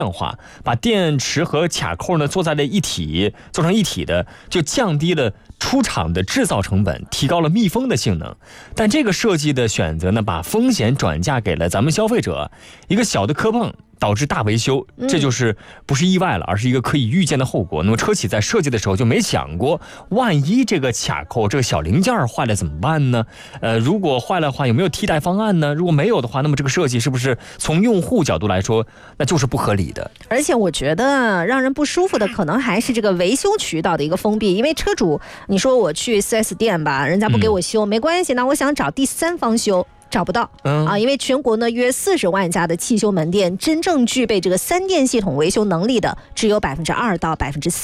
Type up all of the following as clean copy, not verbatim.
化，把电池和卡扣呢做成一体的，就降低了出厂的制造成本，提高了密封的性能。但这个设计的选择呢，把风险转嫁给了咱们消费者，一个小的磕碰导致大维修，这就是不是意外了，而是一个可以预见的后果。那么车企在设计的时候就没想过，万一这个卡扣这个小零件坏了怎么办呢？如果坏了的话，有没有替代方案呢？如果没有的话，那么这个设计是不是从用户角度来说，那就是不合理的？ 而且我觉得让人不舒服的可能还是这个维修渠道的一个封闭，因为车主，你说我去 4S 店吧，人家不给我修，没关系，那我想找第三方修。找不到因为全国呢约40万家的汽修门店，真正具备这个3电系统维修能力的只有2%到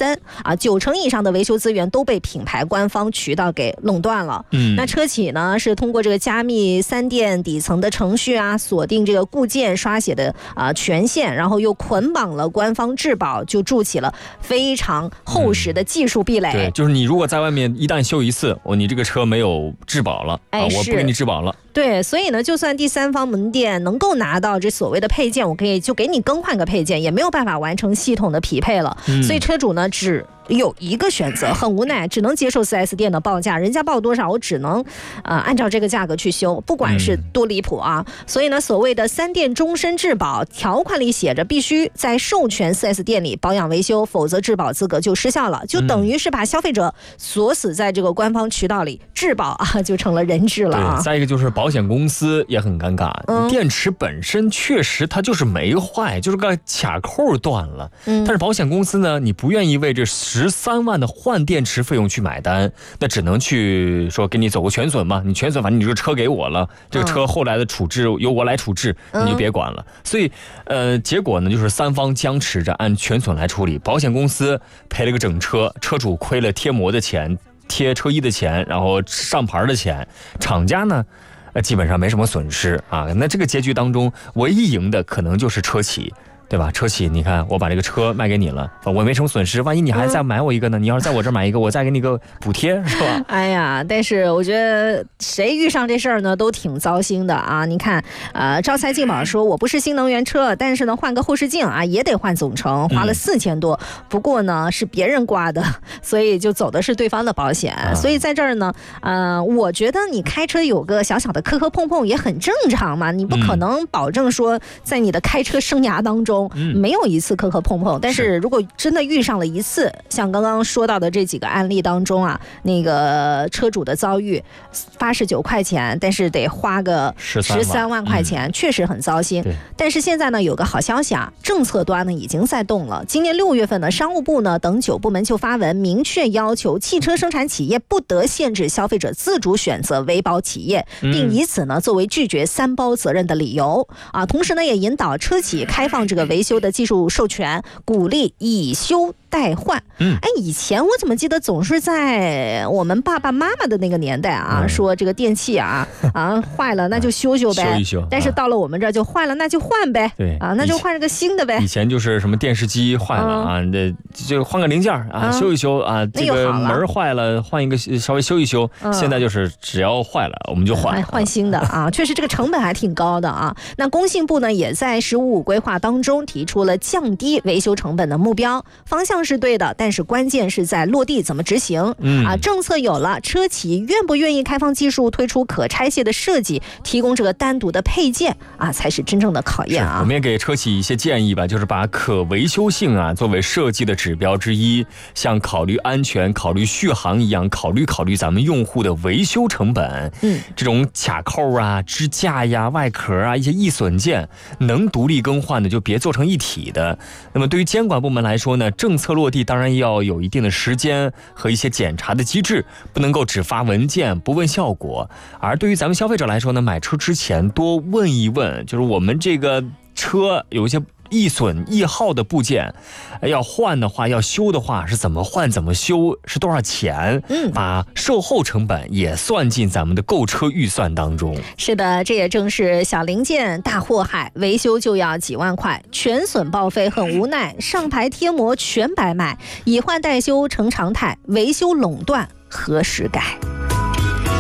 3%，90%以上的维修资源都被品牌官方渠道给垄断了。那车企呢是通过这个加密3电底层的程序锁定这个固件刷写的权限，然后又捆绑了官方质保，就筑起了非常厚实的技术壁垒。 对，就是你如果在外面一旦修一次，你这个车没有质保了我不给你质保了。 对，所以呢，就算第三方门店能够拿到这所谓的配件，我可以就给你更换个配件，也没有办法完成系统的匹配了。所以车主呢只有一个选择，很无奈，只能接受 4S 店的报价，人家报多少，我只能按照这个价格去修，不管是多离谱所以呢，所谓的3电终身质保条款里写着，必须在授权 4S 店里保养维修，否则质保资格就失效了，就等于是把消费者锁死在这个官方渠道里，质保就成了人质了对，再一个就是保险公司也很尴尬，电池本身确实它就是没坏，就是个卡扣断了，但是保险公司呢，你不愿意为这13万的换电池费用去买单，那只能去说给你走个全损嘛，你全损反正你这个车给我了，这个车后来的处置由我来处置，你就别管了。所以结果呢就是三方僵持着按全损来处理，保险公司赔了个整车，车主亏了贴膜的钱、贴车衣的钱，然后上牌的钱，厂家呢基本上没什么损失那这个结局当中唯一赢的可能就是车企，对吧？车企，你看我把这个车卖给你了，我没什么损失，万一你还再买我一个呢？你要是在我这儿买一个，我再给你个补贴，是吧？ 哎呀，但是我觉得谁遇上这事儿呢，都挺糟心的你看，招财进宝说，我不是新能源车，但是呢，换个后视镜也得换总成，花了4000多。不过呢，是别人刮的，所以就走的是对方的保险。所以在这儿呢，我觉得你开车有个小小的磕磕碰碰也很正常嘛，你不可能保证说在你的开车生涯当中。没有一次磕磕碰碰，但是如果真的遇上了一次，像刚刚说到的这几个案例当中那个车主的遭遇，89块钱，但是得花个13万块钱，确实很糟心。但是现在呢，有个好消息政策端呢已经在动了。今年6月份呢，商务部呢等9部门就发文明确要求，汽车生产企业不得限制消费者自主选择维保企业，并以此呢作为拒绝3包责任的理由同时呢，也引导车企开放这个维修的技术授权，鼓励以修代换。以前我怎么记得总是在我们爸爸妈妈的那个年代说这个电器坏了那就修修呗， 修一修。 但是到了我们这儿就坏了那就换呗， 对那就换个新的呗。 以前就是什么电视机坏了就换个零件修一修这个门坏了换一个稍微修一修。现在就是只要坏了我们就换新的确实这个成本还挺高的那工信部呢也在15规划当中提出了降低维修成本的目标，方向是对的，但是关键是在落地怎么执行政策有了，车企愿不愿意开放技术，推出可拆卸的设计，提供这个单独的配件才是真正的考验我们也给车企一些建议吧，就是把可维修性作为设计的指标之一，像考虑安全、考虑续航一样，考虑咱们用户的维修成本。这种卡扣支架外壳一些易损件能独立更换的就别做成一体的。那么对于监管部门来说呢，政策落地当然要有一定的时间和一些检查的机制，不能够只发文件不问效果。而对于咱们消费者来说呢，买车之前多问一问，就是我们这个车有一些易损易耗的部件要换的话，要修的话是怎么换怎么修，是多少钱，把售后成本也算进咱们的购车预算当中。 是的，这也正是小零件大祸害，维修就要几万块，全损报废很无奈，上牌贴膜全白卖，以换代修成常态，维修垄断何时改？